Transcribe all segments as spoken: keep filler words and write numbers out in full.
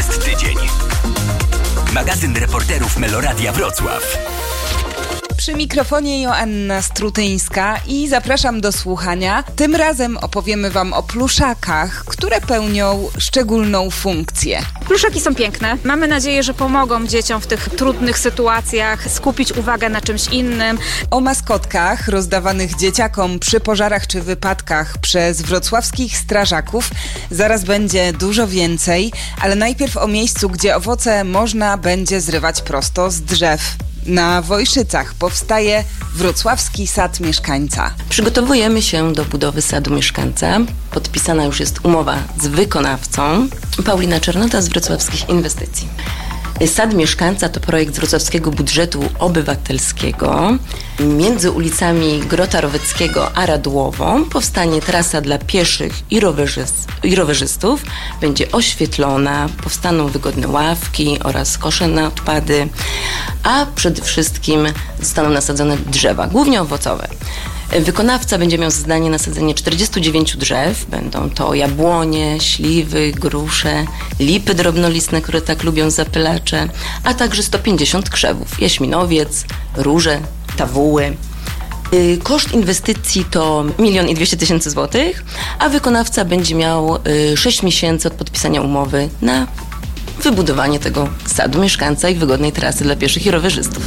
jest tydzień. Magazyn reporterów Meloradia Wrocław. Przy mikrofonie Joanna Strutyńska i zapraszam do słuchania. Tym razem opowiemy Wam o pluszakach, które pełnią szczególną funkcję. Pluszaki są piękne. Mamy nadzieję, że pomogą dzieciom w tych trudnych sytuacjach skupić uwagę na czymś innym. O maskotkach rozdawanych dzieciakom przy pożarach czy wypadkach przez wrocławskich strażaków zaraz będzie dużo więcej, ale najpierw o miejscu, gdzie owoce można będzie zrywać prosto z drzew. Na Wojszycach powstaje Wrocławski Sad Mieszkańca. Przygotowujemy się do budowy Sadu Mieszkańca. Podpisana już jest umowa z wykonawcą. Paulina Czernota z Wrocławskich Inwestycji. Sad Mieszkańca to projekt z wrocławskiego budżetu obywatelskiego. Między ulicami Grota Roweckiego a Radłową powstanie trasa dla pieszych i, rowerzyst, i rowerzystów. Będzie oświetlona, powstaną wygodne ławki oraz kosze na odpady, a przede wszystkim zostaną nasadzone drzewa, głównie owocowe. Wykonawca będzie miał zadanie nasadzenie czterdziestu dziewięciu drzew. Będą to jabłonie, śliwy, grusze, lipy drobnolistne, które tak lubią zapylacze, a także sto pięćdziesiąt krzewów, jaśminowiec, róże, tawuły. Koszt inwestycji to milion i dwieście tysięcy złotych, a wykonawca będzie miał sześć miesięcy od podpisania umowy na wybudowanie tego sadu mieszkańca i wygodnej trasy dla pieszych i rowerzystów.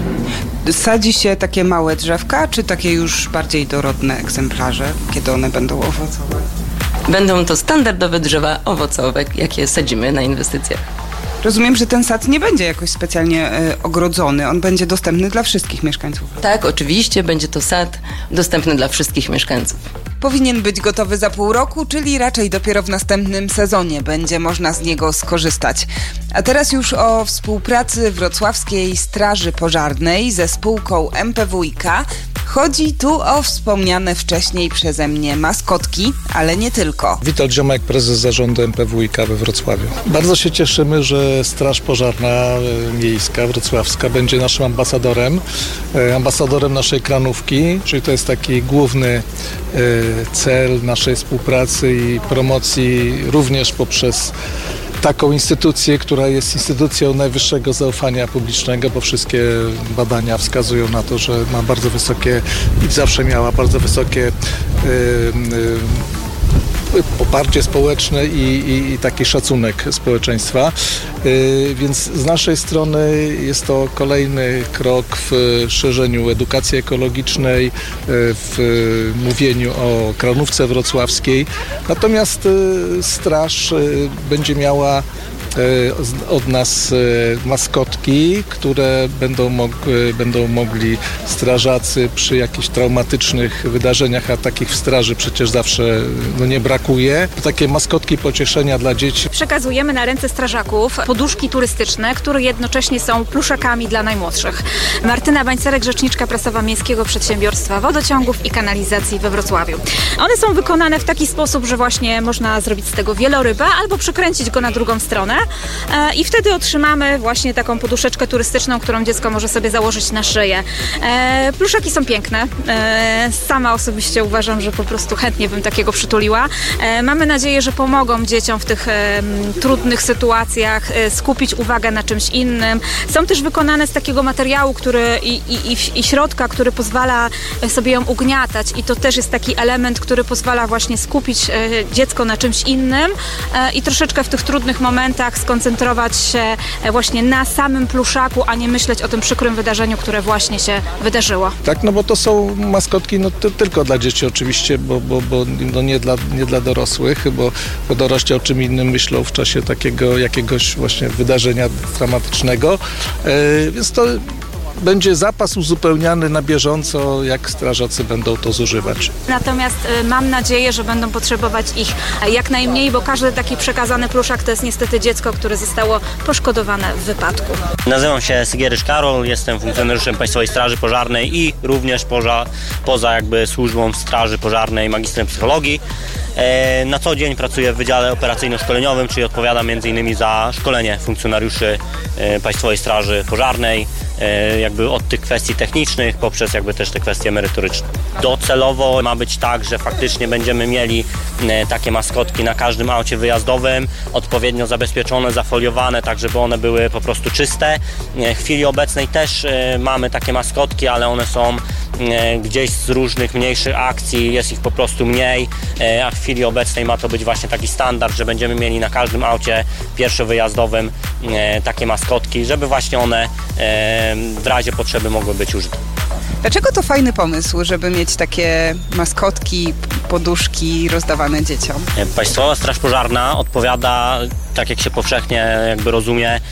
Sadzi się takie małe drzewka, czy takie już bardziej dorodne egzemplarze, kiedy one będą owocowe? Będą to standardowe drzewa owocowe, jakie sadzimy na inwestycjach. Rozumiem, że ten sad nie będzie jakoś specjalnie y, ogrodzony. On będzie dostępny dla wszystkich mieszkańców. Tak, oczywiście będzie to sad dostępny dla wszystkich mieszkańców. Powinien być gotowy za pół roku, czyli raczej dopiero w następnym sezonie będzie można z niego skorzystać. A teraz już o współpracy Wrocławskiej Straży Pożarnej ze spółką M P W iK. Chodzi tu o wspomniane wcześniej przeze mnie maskotki, ale nie tylko. Witold Dziomek, prezes zarządu M P W iK we Wrocławiu. Bardzo się cieszymy, że Straż Pożarna Miejska Wrocławska będzie naszym ambasadorem, ambasadorem naszej kranówki, czyli to jest taki główny cel naszej współpracy i promocji również poprzez taką instytucję, która jest instytucją najwyższego zaufania publicznego, bo wszystkie badania wskazują na to, że ma bardzo wysokie i zawsze miała bardzo wysokie yy, yy, poparcie społeczne i, i, i taki szacunek społeczeństwa. Yy, więc z naszej strony jest to kolejny krok w szerzeniu edukacji ekologicznej, yy, w mówieniu o kranówce wrocławskiej. Natomiast yy, straż yy, będzie miała od nas maskotki, które będą, mog- będą mogli strażacy przy jakichś traumatycznych wydarzeniach, a takich w straży przecież zawsze no, nie brakuje. Takie maskotki pocieszenia dla dzieci. Przekazujemy na ręce strażaków poduszki turystyczne, które jednocześnie są pluszakami dla najmłodszych. Martyna Bańcerek, rzeczniczka prasowa Miejskiego Przedsiębiorstwa Wodociągów i Kanalizacji we Wrocławiu. One są wykonane w taki sposób, że właśnie można zrobić z tego wieloryba albo przykręcić go na drugą stronę. I wtedy otrzymamy właśnie taką poduszeczkę turystyczną, którą dziecko może sobie założyć na szyję. E, pluszaki są piękne. E, sama osobiście uważam, że po prostu chętnie bym takiego przytuliła. E, mamy nadzieję, że pomogą dzieciom w tych e, trudnych sytuacjach e, skupić uwagę na czymś innym. Są też wykonane z takiego materiału, który i, i, i środka, który pozwala sobie ją ugniatać i to też jest taki element, który pozwala właśnie skupić e, dziecko na czymś innym e, i troszeczkę w tych trudnych momentach skoncentrować się właśnie na samym pluszaku, a nie myśleć o tym przykrym wydarzeniu, które właśnie się wydarzyło. Tak, no bo to są maskotki no, to tylko dla dzieci oczywiście, bo, bo, bo no nie, dla, nie dla dorosłych, bo, bo dorośli o czym innym myślą w czasie takiego jakiegoś właśnie wydarzenia dramatycznego, e, więc to będzie zapas uzupełniany na bieżąco, jak strażacy będą to zużywać. Natomiast y, mam nadzieję, że będą potrzebować ich jak najmniej, bo każdy taki przekazany pluszak to jest niestety dziecko, które zostało poszkodowane w wypadku. Nazywam się Sygierycz Karol, jestem funkcjonariuszem Państwowej Straży Pożarnej i również poza, poza jakby służbą Straży Pożarnej magistrem psychologii. E, na co dzień pracuję w Wydziale Operacyjno-Szkoleniowym, czyli odpowiadam między innymi za szkolenie funkcjonariuszy e, Państwowej Straży Pożarnej. jakby od tych kwestii technicznych poprzez jakby też te kwestie merytoryczne. Docelowo ma być tak, że faktycznie będziemy mieli takie maskotki na każdym aucie wyjazdowym, odpowiednio zabezpieczone, zafoliowane, tak żeby one były po prostu czyste. W chwili obecnej też mamy takie maskotki, ale one są gdzieś z różnych mniejszych akcji, jest ich po prostu mniej, a w chwili obecnej ma to być właśnie taki standard, że będziemy mieli na każdym aucie pierwszowyjazdowym takie maskotki, żeby właśnie one w razie potrzeby mogły być użyte. Dlaczego to fajny pomysł, żeby mieć takie maskotki, poduszki rozdawane dzieciom? Państwowa Straż Pożarna odpowiada, tak jak się powszechnie jakby rozumie,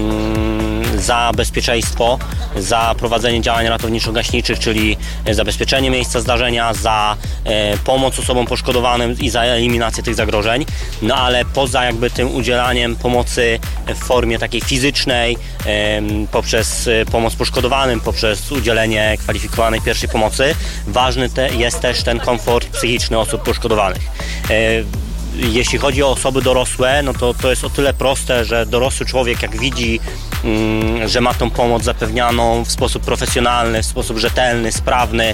za bezpieczeństwo, za prowadzenie działań ratowniczo-gaśniczych, czyli zabezpieczenie miejsca zdarzenia, za pomoc osobom poszkodowanym i za eliminację tych zagrożeń. No ale poza jakby tym udzielaniem pomocy w formie takiej fizycznej, poprzez pomoc poszkodowanym, poprzez udzielenie kwalifikowanej pierwszej pomocy, ważny te, jest też ten komfort psychiczny osób poszkodowanych. Jeśli chodzi o osoby dorosłe, no to to jest o tyle proste, że dorosły człowiek jak widzi, mm, że ma tą pomoc zapewnianą w sposób profesjonalny, w sposób rzetelny, sprawny,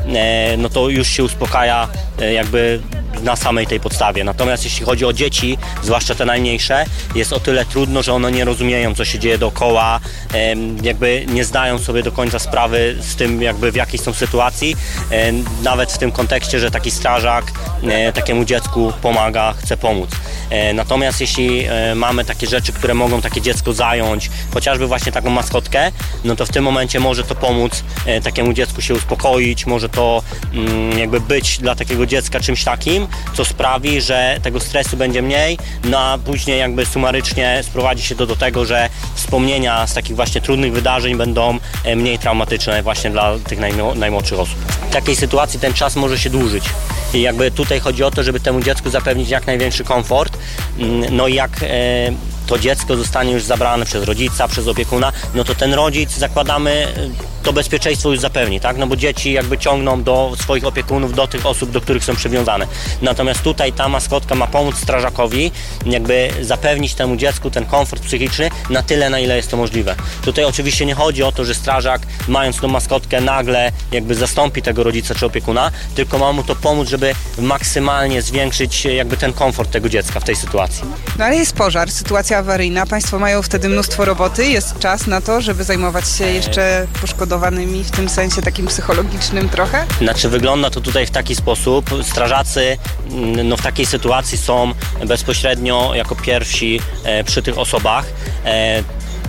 e, no to już się uspokaja e, jakby na samej tej podstawie. Natomiast jeśli chodzi o dzieci, zwłaszcza te najmniejsze, jest o tyle trudno, że one nie rozumieją, co się dzieje dookoła, e, jakby nie zdają sobie do końca sprawy z tym, jakby w jakiej są sytuacji, e, nawet w tym kontekście, że taki strażak e, takiemu dziecku pomaga, chce pomóc. Natomiast jeśli mamy takie rzeczy, które mogą takie dziecko zająć, chociażby właśnie taką maskotkę, no to w tym momencie może to pomóc takiemu dziecku się uspokoić, może to jakby być dla takiego dziecka czymś takim, co sprawi, że tego stresu będzie mniej, no a później jakby sumarycznie sprowadzi się to do tego, że wspomnienia z takich właśnie trudnych wydarzeń będą mniej traumatyczne właśnie dla tych najmłodszych osób. W takiej sytuacji ten czas może się dłużyć. I jakby tutaj chodzi o to, żeby temu dziecku zapewnić jak największy komfort. No i jak e, to dziecko zostanie już zabrane przez rodzica, przez opiekuna, no to ten rodzic, zakładamy, to bezpieczeństwo już zapewni, tak? No bo dzieci jakby ciągną do swoich opiekunów, do tych osób, do których są przywiązane. Natomiast tutaj ta maskotka ma pomóc strażakowi jakby zapewnić temu dziecku ten komfort psychiczny na tyle, na ile jest to możliwe. Tutaj oczywiście nie chodzi o to, że strażak, mając tą maskotkę, nagle jakby zastąpi tego rodzica czy opiekuna, tylko ma mu to pomóc, żeby maksymalnie zwiększyć jakby ten komfort tego dziecka w tej sytuacji. No ale jest pożar, sytuacja awaryjna, państwo mają wtedy mnóstwo roboty, jest czas na to, żeby zajmować się jeszcze poszkodowanymi w tym sensie takim psychologicznym trochę? Znaczy wygląda to tutaj w taki sposób, strażacy no, w takiej sytuacji są bezpośrednio jako pierwsi e, przy tych osobach. E,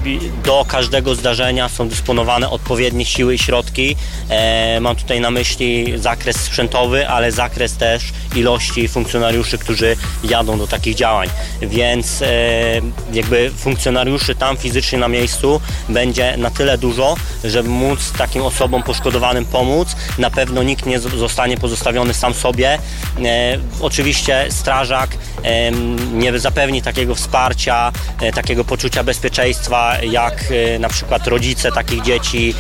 Do każdego zdarzenia są dysponowane odpowiednie siły i środki. E, mam tutaj na myśli zakres sprzętowy, ale zakres też ilości funkcjonariuszy, którzy jadą do takich działań. Więc e, jakby funkcjonariuszy tam fizycznie na miejscu będzie na tyle dużo, żeby móc takim osobom poszkodowanym pomóc. Na pewno nikt nie zostanie pozostawiony sam sobie. E, oczywiście strażak e, nie zapewni takiego wsparcia, e, takiego poczucia bezpieczeństwa, jak e, na przykład rodzice takich dzieci.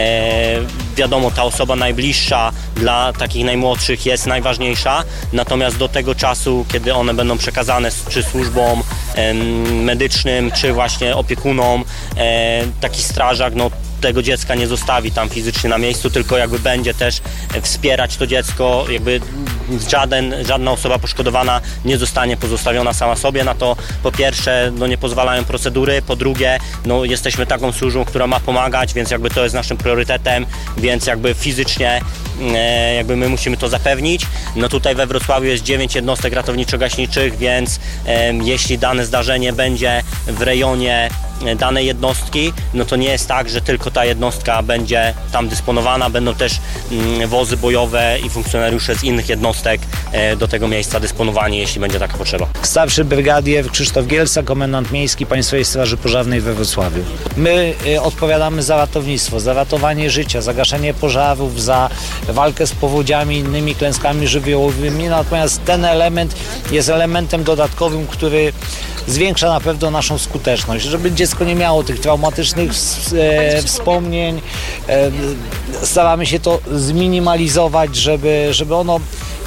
E, wiadomo, ta osoba najbliższa dla takich najmłodszych jest najważniejsza, natomiast do tego czasu, kiedy one będą przekazane czy służbom e, medycznym, czy właśnie opiekunom, e, taki strażak no, tego dziecka nie zostawi tam fizycznie na miejscu, tylko jakby będzie też wspierać to dziecko, jakby żaden, żadna osoba poszkodowana nie zostanie pozostawiona sama sobie. Na to po pierwsze no nie pozwalają procedury, po drugie no jesteśmy taką służbą, która ma pomagać, więc jakby to jest naszym priorytetem, więc jakby fizycznie e, jakby my musimy to zapewnić. No tutaj we Wrocławiu jest dziewięć jednostek ratowniczo-gaśniczych, więc e, jeśli dane zdarzenie będzie w rejonie danej jednostki, no to nie jest tak, że tylko ta jednostka będzie tam dysponowana, będą też mm, wozy bojowe i funkcjonariusze z innych jednostek e, do tego miejsca dysponowani, jeśli będzie taka potrzeba. Starszy brygadier Krzysztof Gielsa, komendant miejski Państwowej Straży Pożarnej we Wrocławiu. My y, odpowiadamy za ratownictwo, za ratowanie życia, za gaszenie pożarów, za walkę z powodziami, innymi klęskami żywiołowymi, natomiast ten element jest elementem dodatkowym, który zwiększa na pewno naszą skuteczność, żeby dziecko nie miało tych traumatycznych e, wspomnień. E, staramy się to zminimalizować, żeby, żeby ono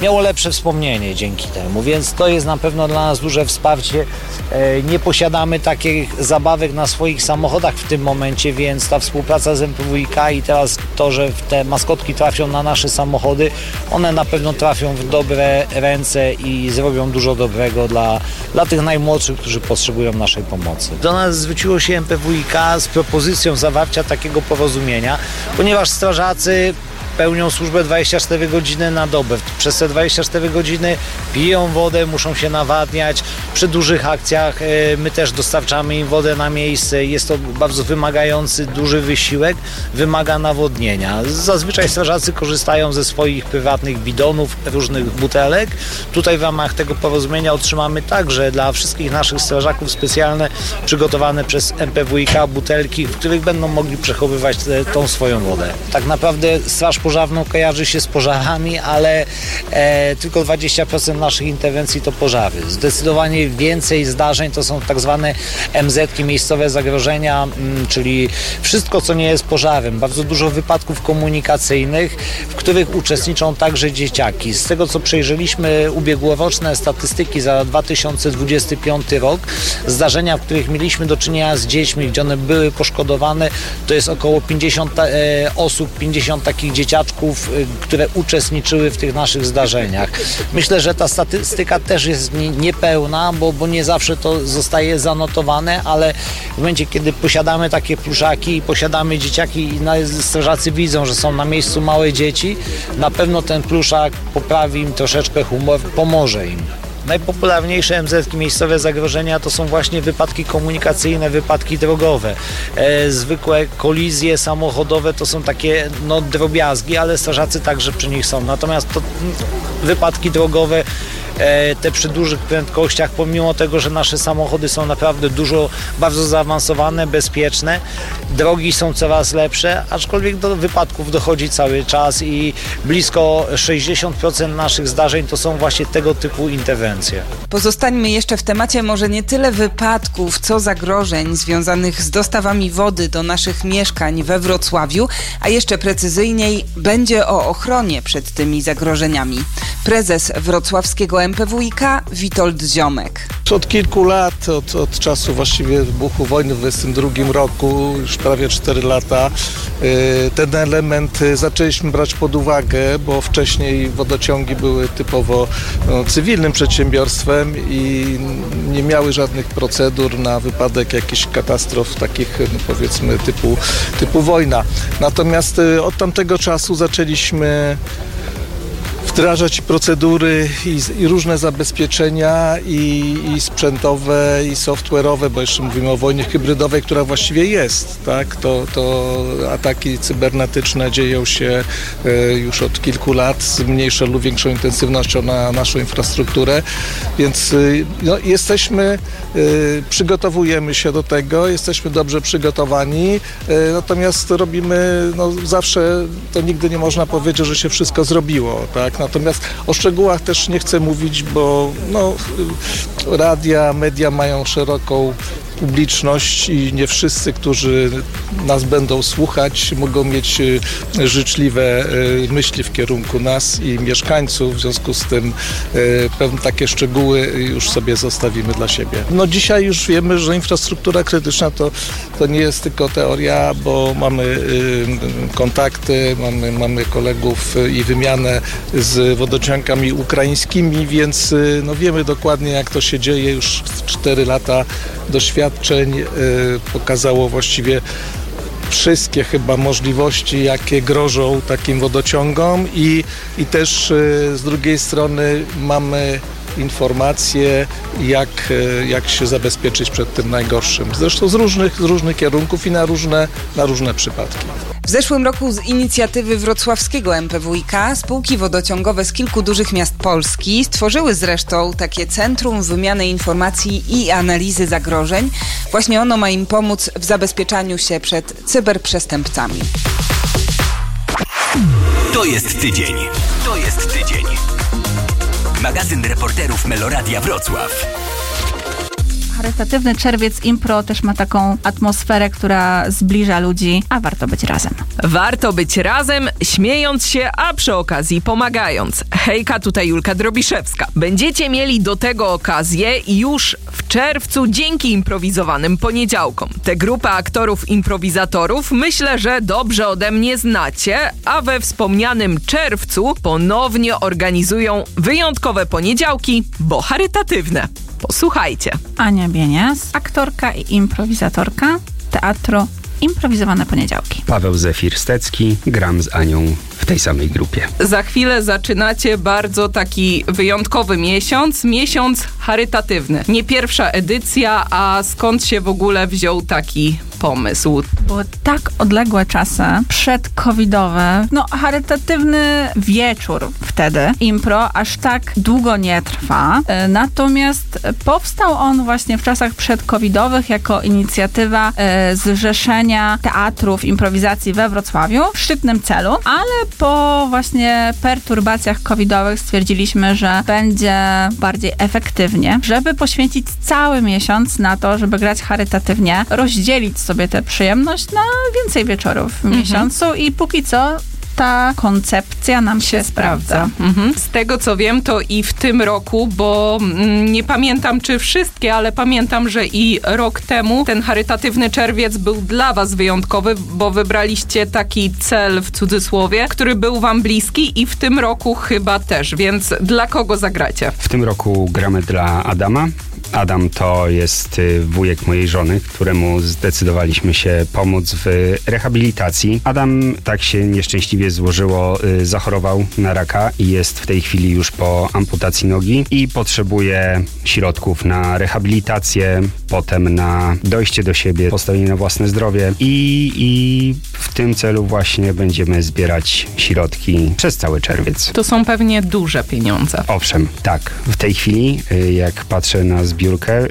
miało lepsze wspomnienie dzięki temu, więc to jest na pewno dla nas duże wsparcie. Nie posiadamy takich zabawek na swoich samochodach w tym momencie, więc ta współpraca z M P W i K i teraz to, że te maskotki trafią na nasze samochody, one na pewno trafią w dobre ręce i zrobią dużo dobrego dla, dla tych najmłodszych, którzy potrzebują naszej pomocy. Do nas zwróciło się M P W i K z propozycją zawarcia takiego porozumienia, ponieważ strażacy pełnią służbę dwadzieścia cztery godziny na dobę. Przez te dwadzieścia cztery godziny piją wodę, muszą się nawadniać. Przy dużych akcjach my też dostarczamy im wodę na miejsce. Jest to bardzo wymagający, duży wysiłek, wymaga nawodnienia. Zazwyczaj strażacy korzystają ze swoich prywatnych bidonów, różnych butelek. Tutaj w ramach tego porozumienia otrzymamy także dla wszystkich naszych strażaków specjalne, przygotowane przez M P W i K butelki, w których będą mogli przechowywać tą swoją wodę. Tak naprawdę straż pożarną kojarzy się z pożarami, ale e, tylko dwadzieścia procent naszych interwencji to pożary. Zdecydowanie więcej zdarzeń to są tak zwane M Z-ki, miejscowe zagrożenia, m, czyli wszystko, co nie jest pożarem. Bardzo dużo wypadków komunikacyjnych, w których uczestniczą także dzieciaki. Z tego, co przejrzeliśmy ubiegłoroczne statystyki za dwa tysiące dwudziesty piąty rok, zdarzenia, w których mieliśmy do czynienia z dziećmi, gdzie one były poszkodowane, to jest około pięćdziesiąt e, osób, pięćdziesiąt takich dzieciaczków, które uczestniczyły w tych naszych zdarzeniach. Myślę, że ta statystyka też jest niepełna, bo, bo nie zawsze to zostaje zanotowane, ale w momencie, kiedy posiadamy takie pluszaki i posiadamy dzieciaki i strażacy widzą, że są na miejscu małe dzieci, na pewno ten pluszak poprawi im troszeczkę humor, pomoże im. Najpopularniejsze M Z-ki, miejscowe zagrożenia, to są właśnie wypadki komunikacyjne, wypadki drogowe. E, zwykłe kolizje samochodowe to są takie no, drobiazgi, ale strażacy także przy nich są. Natomiast to, wypadki drogowe, e, te przy dużych prędkościach, pomimo tego, że nasze samochody są naprawdę dużo, bardzo zaawansowane, bezpieczne, drogi są coraz lepsze, aczkolwiek do wypadków dochodzi cały czas i blisko sześćdziesiąt procent naszych zdarzeń to są właśnie tego typu interwencje. Pozostańmy jeszcze w temacie może nie tyle wypadków, co zagrożeń związanych z dostawami wody do naszych mieszkań we Wrocławiu, a jeszcze precyzyjniej będzie o ochronie przed tymi zagrożeniami. Prezes wrocławskiego M P W i K Witold Ziomek. Od kilku lat, od, od czasu właściwie wybuchu wojny w dwudziestym drugim roku, już prawie cztery lata, ten element zaczęliśmy brać pod uwagę, bo wcześniej wodociągi były typowo no, cywilnym przedsiębiorstwem i nie miały żadnych procedur na wypadek jakichś katastrof takich no, powiedzmy typu, typu wojna. Natomiast od tamtego czasu zaczęliśmy wdrażać procedury i, i różne zabezpieczenia i, i sprzętowe, i software'owe, bo jeszcze mówimy o wojnie hybrydowej, która właściwie jest, tak? To, to ataki cybernetyczne dzieją się e, już od kilku lat z mniejszą lub większą intensywnością na naszą infrastrukturę, więc e, no, jesteśmy, e, przygotowujemy się do tego, jesteśmy dobrze przygotowani, e, natomiast robimy, no zawsze to nigdy nie można powiedzieć, że się wszystko zrobiło, tak? Natomiast o szczegółach też nie chcę mówić, bo no, radia, media mają szeroką publiczność i nie wszyscy, którzy nas będą słuchać, mogą mieć życzliwe myśli w kierunku nas i mieszkańców. W związku z tym pewne takie szczegóły już sobie zostawimy dla siebie. No dzisiaj już wiemy, że infrastruktura krytyczna to, to nie jest tylko teoria, bo mamy kontakty, mamy, mamy kolegów i wymianę z wodociągami ukraińskimi, więc no wiemy dokładnie, jak to się dzieje. Już cztery lata doświadczeń y, pokazało właściwie wszystkie chyba możliwości, jakie grożą takim wodociągom i, i też y, z drugiej strony mamy informacje, jak, jak się zabezpieczyć przed tym najgorszym. Zresztą z różnych, z różnych kierunków i na różne, na różne przypadki. W zeszłym roku z inicjatywy wrocławskiego M P W i K spółki wodociągowe z kilku dużych miast Polski stworzyły zresztą takie centrum wymiany informacji i analizy zagrożeń. Właśnie ono ma im pomóc w zabezpieczaniu się przed cyberprzestępcami. To jest tydzień. To jest tydzień. Magazyn reporterów Meloradia Wrocław. Charytatywny czerwiec impro też ma taką atmosferę, która zbliża ludzi, a warto być razem. Warto być razem, śmiejąc się, a przy okazji pomagając. Hejka, tutaj Julka Drobiszewska. Będziecie mieli do tego okazję już w czerwcu dzięki improwizowanym poniedziałkom. Tę grupę aktorów improwizatorów myślę, że dobrze ode mnie znacie, a we wspomnianym czerwcu ponownie organizują wyjątkowe poniedziałki, bo charytatywne. Posłuchajcie. Ania Bienias, aktorka i improwizatorka Teatru Improwizowane Poniedziałki. Paweł Zefir-Stecki, gram z Anią w tej samej grupie. Za chwilę zaczynacie bardzo taki wyjątkowy miesiąc, miesiąc charytatywny. Nie pierwsza edycja, a skąd się w ogóle wziął taki pomysł? Były tak odległe czasy, przedcovidowe, no charytatywny wieczór wtedy, impro, aż tak długo nie trwa. Natomiast powstał on właśnie w czasach przedcovidowych jako inicjatywa e, Zrzeszenia Teatrów Improwizacji we Wrocławiu w szczytnym celu, ale po właśnie perturbacjach covidowych stwierdziliśmy, że będzie bardziej efektywnie, żeby poświęcić cały miesiąc na to, żeby grać charytatywnie, rozdzielić sobie tę przyjemność na więcej wieczorów w mhm. miesiącu i póki co ta koncepcja nam się, się sprawdza. Mhm. Z tego co wiem, to i w tym roku, bo mm, nie pamiętam czy wszystkie, ale pamiętam, że i rok temu ten charytatywny czerwiec był dla was wyjątkowy, bo wybraliście taki cel w cudzysłowie, który był wam bliski i w tym roku chyba też, więc dla kogo zagracie? W tym roku gramy dla Adama. Adam to jest wujek mojej żony, któremu zdecydowaliśmy się pomóc w rehabilitacji. Adam, tak się nieszczęśliwie złożyło, zachorował na raka i jest w tej chwili już po amputacji nogi i potrzebuje środków na rehabilitację, potem na dojście do siebie, postawienie na własne zdrowie i, i w tym celu właśnie będziemy zbierać środki przez cały czerwiec. To są pewnie duże pieniądze. Owszem, tak. W tej chwili, jak patrzę na zbiórkę,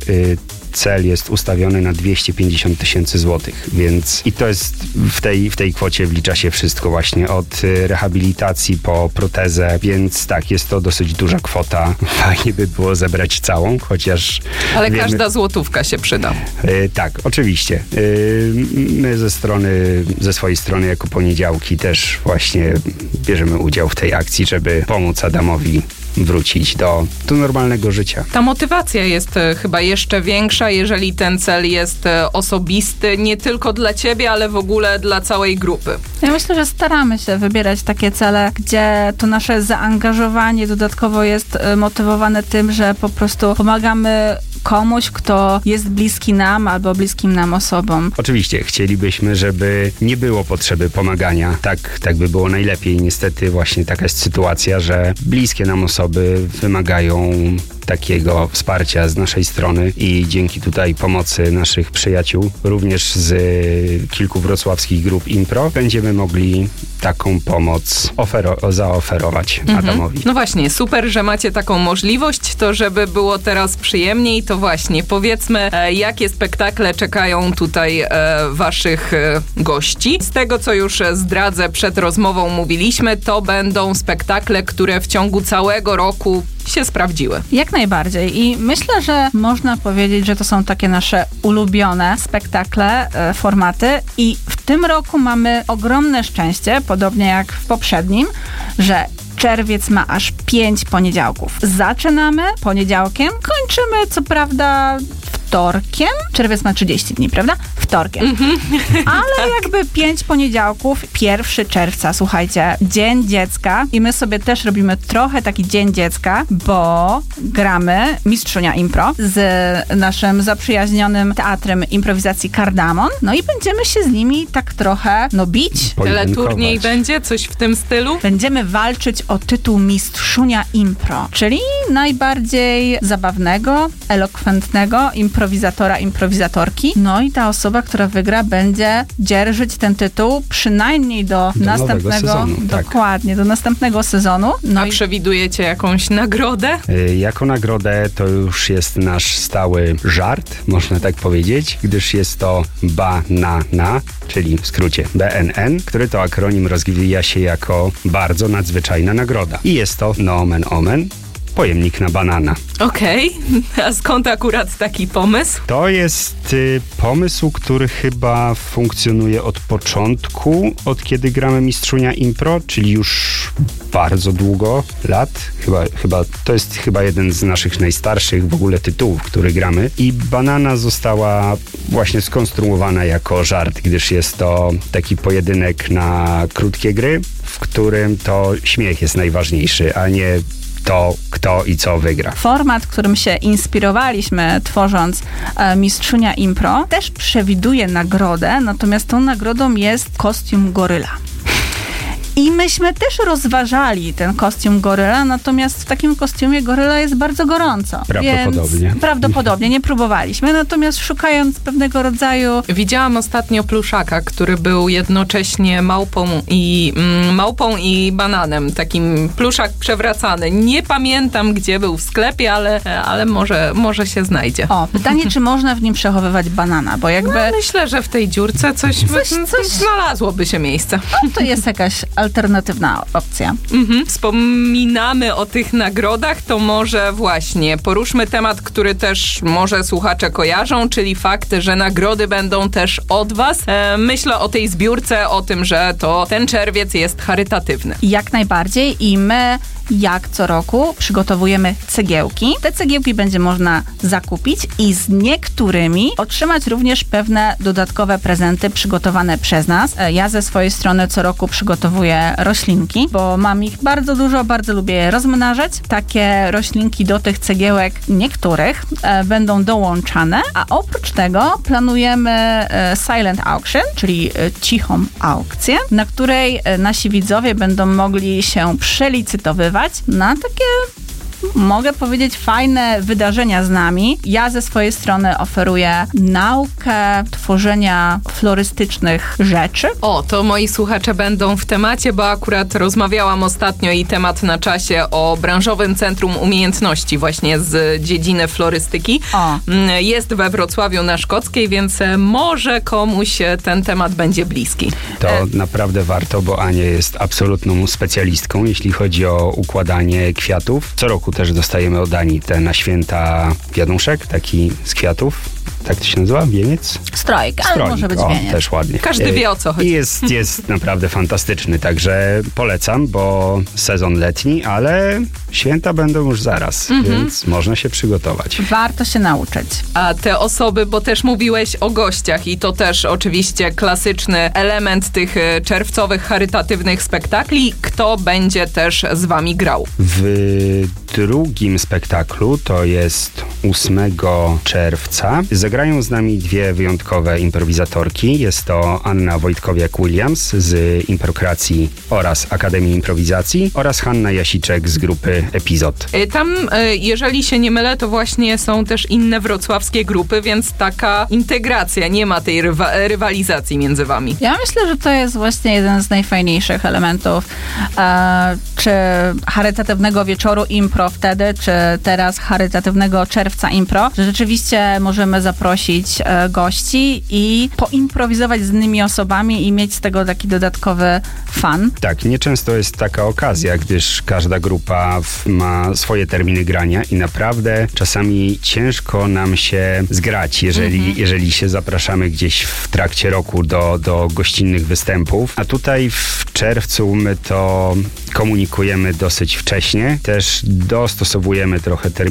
cel jest ustawiony na dwieście pięćdziesiąt tysięcy złotych, więc i to jest w tej, w tej kwocie wlicza się wszystko właśnie od rehabilitacji po protezę, więc tak, jest to dosyć duża kwota. Fajnie by było zebrać całą, chociaż ale wiemy, każda złotówka się przyda. Yy, tak, oczywiście. Yy, my ze strony, ze swojej strony jako poniedziałki też właśnie bierzemy udział w tej akcji, żeby pomóc Adamowi wrócić do, do normalnego życia. Ta motywacja jest e, chyba jeszcze większa, jeżeli ten cel jest e, osobisty, nie tylko dla ciebie, ale w ogóle dla całej grupy. Ja myślę, że staramy się wybierać takie cele, gdzie to nasze zaangażowanie dodatkowo jest e, motywowane tym, że po prostu pomagamy komuś, kto jest bliski nam albo bliskim nam osobom. Oczywiście, chcielibyśmy, żeby nie było potrzeby pomagania. Tak, tak by było najlepiej. Niestety właśnie taka jest sytuacja, że bliskie nam osoby wymagają takiego wsparcia z naszej strony i dzięki tutaj pomocy naszych przyjaciół, również z kilku wrocławskich grup impro, będziemy mogli taką pomoc ofero- zaoferować mhm. Adamowi. No właśnie, super, że macie taką możliwość, to żeby było teraz przyjemniej, to właśnie powiedzmy, e, jakie spektakle czekają tutaj e, waszych e, gości. Z tego, co już zdradzę, przed rozmową mówiliśmy, to będą spektakle, które w ciągu całego roku się sprawdziły. Jak najbardziej i myślę, że można powiedzieć, że to są takie nasze ulubione spektakle, e, formaty i w tym roku mamy ogromne szczęście, podobnie jak w poprzednim, że czerwiec ma aż pięć poniedziałków. Zaczynamy poniedziałkiem, kończymy co prawda wtorkiem. Czerwiec ma trzydzieści dni, prawda? Wtorkiem. Mm-hmm. Ale jakby pięć poniedziałków, pierwszego czerwca, słuchajcie, Dzień Dziecka i my sobie też robimy trochę taki Dzień Dziecka, bo gramy Mistrzunia Impro z naszym zaprzyjaźnionym Teatrem Improwizacji Kardamon, no i będziemy się z nimi tak trochę, no bić. Teleturniej będzie? Coś w tym stylu? Będziemy walczyć o tytuł Mistrzunia Impro, czyli najbardziej zabawnego, elokwentnego improwizatora, improwizatorki. No i ta osoba, która wygra, będzie dzierżyć ten tytuł przynajmniej do, do następnego sezonu, dokładnie, tak. do następnego sezonu. No A i przewidujecie jakąś nagrodę? Yy, jako nagrodę to już jest nasz stały żart, można tak powiedzieć, gdyż jest to Banana, czyli w skrócie B N N, który to akronim rozwija się jako bardzo nadzwyczajna nagroda. I jest to nomen omen pojemnik na banana. Okej, okay. A skąd akurat taki pomysł? To jest y, pomysł, który chyba funkcjonuje od początku, od kiedy gramy Mistrzunia Impro, czyli już bardzo długo, lat. Chyba, chyba, to jest chyba jeden z naszych najstarszych w ogóle tytułów, który gramy. I banana została właśnie skonstruowana jako żart, gdyż jest to taki pojedynek na krótkie gry, w którym to śmiech jest najważniejszy, a nie to, kto i co wygra. Format, którym się inspirowaliśmy, tworząc e, Mistrzunia Impro, też przewiduje nagrodę, natomiast tą nagrodą jest kostium goryla. I myśmy też rozważali ten kostium goryla, natomiast w takim kostiumie goryla jest bardzo gorąco. Prawdopodobnie. Więc prawdopodobnie, nie próbowaliśmy. Natomiast szukając pewnego rodzaju... Widziałam ostatnio pluszaka, który był jednocześnie małpą i, mm, małpą i bananem. Takim pluszak przewracany. Nie pamiętam, gdzie był w sklepie, ale, ale może, może się znajdzie. O, pytanie, czy można w nim przechowywać banana, bo jakby... No, myślę, że w tej dziurce coś, coś, coś... znalazłoby się miejsce. No, to jest jakaś alternatywna opcja. Mhm. Wspominamy o tych nagrodach, to może właśnie poruszmy temat, który też może słuchacze kojarzą, czyli fakt, że nagrody będą też od was. E, myślę o tej zbiórce, o tym, że to ten czerwiec jest charytatywny. Jak najbardziej i my jak co roku przygotowujemy cegiełki. Te cegiełki będzie można zakupić i z niektórymi otrzymać również pewne dodatkowe prezenty przygotowane przez nas. Ja ze swojej strony co roku przygotowuję roślinki, bo mam ich bardzo dużo, bardzo lubię je rozmnażać. Takie roślinki do tych cegiełek niektórych e, będą dołączane, a oprócz tego planujemy e, silent auction, czyli e, cichą aukcję, na której e, nasi widzowie będą mogli się przelicytowywać na takie, mogę powiedzieć, fajne wydarzenia z nami. Ja ze swojej strony oferuję naukę tworzenia florystycznych rzeczy. O, to moi słuchacze będą w temacie, bo akurat rozmawiałam ostatnio i temat na czasie o branżowym centrum umiejętności właśnie z dziedziny florystyki. O. Jest we Wrocławiu na Szkockiej, więc może komuś ten temat będzie bliski. To e... naprawdę warto, bo Ania jest absolutną specjalistką, jeśli chodzi o układanie kwiatów. Co roku też dostajemy od Ani te na święta wianuszek, taki z kwiatów. Tak to się nazywa? Wieniec? Strojk, ale Strojk. może być o, wieniec. Też ładnie. Każdy wie, o co chodzi. I jest, jest naprawdę fantastyczny, także polecam, bo sezon letni, ale święta będą już zaraz, mhm. więc można się przygotować. Warto się nauczyć. A te osoby, bo też mówiłeś o gościach i to też oczywiście klasyczny element tych czerwcowych, charytatywnych spektakli. Kto będzie też z wami grał? W drugim spektaklu, to jest ósmego czerwca, zagrają z nami dwie wyjątkowe improwizatorki. Jest to Anna Wojtkowiak-Williams z Improkracji oraz Akademii Improwizacji oraz Hanna Jasiczek z grupy Epizod. Tam, jeżeli się nie mylę, to właśnie są też inne wrocławskie grupy, więc taka integracja, nie ma tej rywa- rywalizacji między wami. Ja myślę, że to jest właśnie jeden z najfajniejszych elementów e, czy charytatywnego wieczoru impro wtedy, czy teraz charytatywnego czerwca impro, że rzeczywiście możemy zaprosić e, gości i poimprowizować z innymi osobami i mieć z tego taki dodatkowy fan. Tak, nieczęsto jest taka okazja, gdyż każda grupa w, ma swoje terminy grania i naprawdę czasami ciężko nam się zgrać, jeżeli, mhm. jeżeli się zapraszamy gdzieś w trakcie roku do, do gościnnych występów. A tutaj w czerwcu my to komunikujemy dosyć wcześnie. Też dostosowujemy trochę terminy